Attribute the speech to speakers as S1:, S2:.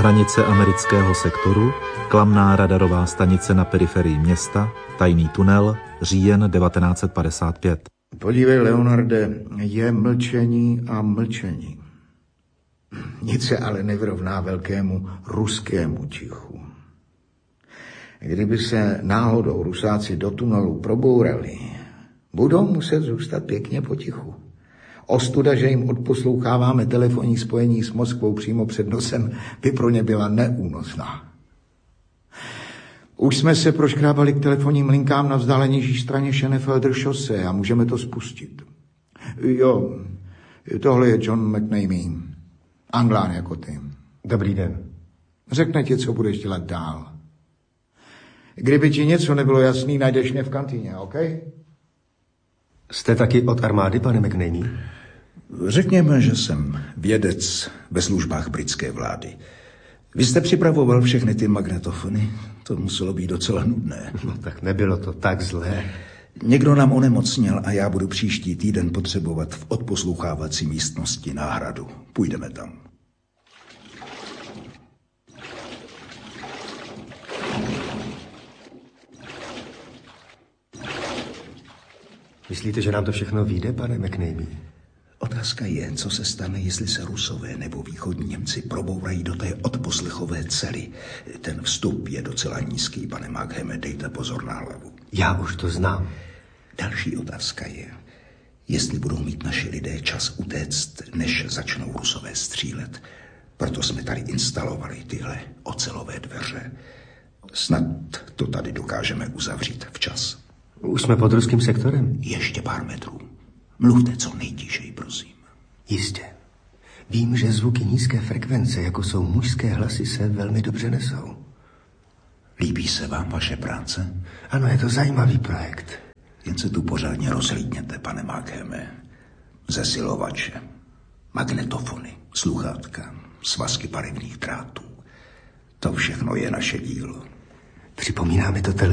S1: hranice amerického sektoru, klamná radarová stanice na periferii města, tajný tunel, říjen 1955.
S2: Podívej, Leonarde, je mlčení a mlčení. Nic se ale nevyrovná velkému ruskému tichu. Kdyby se náhodou Rusáci do tunelu probourali, budou muset zůstat pěkně potichu. Ostuda, že jim odposloucháváme telefonní spojení s Moskvou přímo před nosem, by pro ně byla neúnosná. Už jsme se proškrábali k telefonním linkám na vzdálenější straně Schenefelder šose a můžeme to spustit. Jo, tohle je John McNamee. Anglán jako ty.
S3: Dobrý den.
S2: Řekne ti, co budeš dělat dál. Kdyby ti něco nebylo jasný, najdeš mě v kantýně, OK?
S3: Jste taky od armády, pane McNamee?
S4: Řekněme, že jsem vědec ve službách britské vlády. Vy jste připravoval všechny ty magnetofony? To muselo být docela nudné.
S3: No tak nebylo to tak zlé.
S4: Někdo nám onemocněl a já budu příští týden potřebovat v odposlouchávací místnosti náhradu. Půjdeme tam.
S3: Myslíte, že nám to všechno vyjde, pane McNamee?
S4: Otázka je, co se stane, jestli se Rusové nebo východní Němci probourají do té odposlechové cely. Ten vstup je docela nízký, pane Markhame, dejte pozor na hlavu.
S3: Já už to znám.
S4: Další otázka je, jestli budou mít naši lidé čas utéct, než začnou Rusové střílet. Proto jsme tady instalovali tyhle ocelové dveře. Snad to tady dokážeme uzavřít včas.
S3: Už jsme pod ruským sektorem?
S4: Ještě pár metrů. Mluvte co nejtišej, prosím.
S3: Jistě. Vím, že zvuky nízké frekvence, jako jsou mužské hlasy, se velmi dobře nesou.
S4: Líbí se vám vaše práce?
S3: Ano, je to zajímavý projekt.
S4: Jen se tu pořádně rozhlídněte, pane Markhame. Zesilovače, magnetofony, sluchátka, svazky barevných drátů. To všechno je naše dílo.
S3: Připomíná mi to